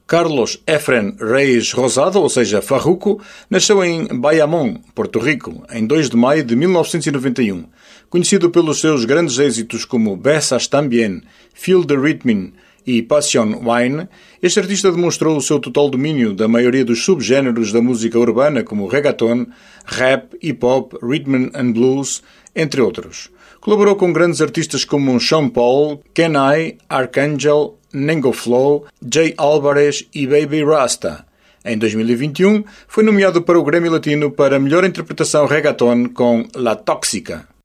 Carlos Efren Reis Rosado, ou seja, Farruko, nasceu em Bayamón, Porto Rico, em 2 de maio de 1991. Conhecido pelos seus grandes êxitos como Besas Tambien, Feel the Rhythm e Passion Wine, este artista demonstrou o seu total domínio da maioria dos subgêneros da música urbana, como reggaeton, rap, hip-hop, rhythm and blues, entre outros. Colaborou com grandes artistas como Sean Paul, Ken I, Archangel, Nengo Flow, Jay Alvarez e Baby Rasta. Em 2021, foi nomeado para o Grammy Latino para melhor interpretação reggaeton com La Tóxica.